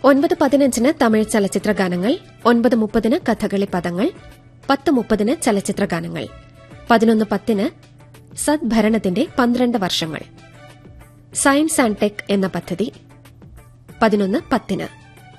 9:15 തമിഴ് ചലച്ചിത്ര ഗാനങ്ങൾ, 9:30 കഥകളി പദങ്ങൾ, 10:30 ചലച്ചിത്ര ഗാനങ്ങൾ, 11:10 സദ്ഭരണത്തിന്റെ 12 വർഷങ്ങൾ, സയൻസ് ആൻഡ് ടെക് എന്ന പദ്ധതി, 11:10